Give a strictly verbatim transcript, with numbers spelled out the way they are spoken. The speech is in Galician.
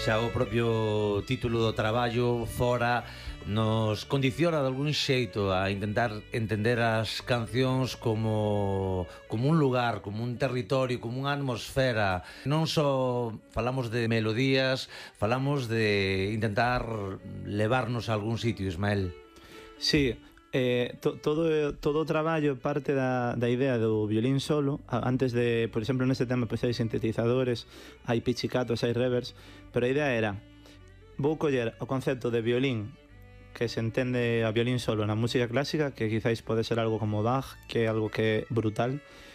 xa o propio título do traballo fora nos condiciona de algún xeito a intentar entender as cancións como, como un lugar, como un territorio, como unha atmosfera. Non só falamos de melodías, falamos de intentar levarnos a algún sitio, Ismael. Sí, eh, to, todo, todo o traballo parte da, da idea do violín solo. Antes de, por exemplo, neste tema pois hai sintetizadores, hai pizzicatos, hai reverbs, pero a idea era vou coller o concepto de violín que se entende a violín solo na música clásica, que quizáis pode ser algo como Bach, que é algo que é brutal,